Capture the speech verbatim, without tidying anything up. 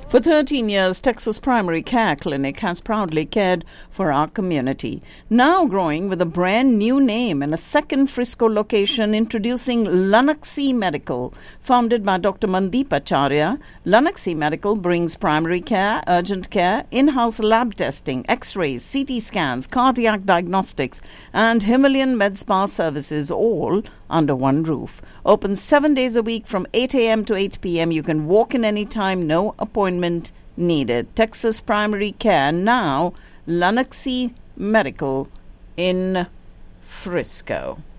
For thirteen years, Texas Primary Care Clinic has proudly cared for our community. Now growing with a brand new name and a second Frisco location, introducing Lunaxi Medical. Founded by Doctor Mandeep Acharya, Lunaxi Medical brings primary care, urgent care, in-house lab testing, x-rays, C T scans, cardiac diagnostics, and Himalayan med spa services, all under one roof. Open seven days a week from eight a.m. to eight p.m. You can walk in anytime, no appointment needed. Texas Primary Care, now Lunaxi Medical in Frisco.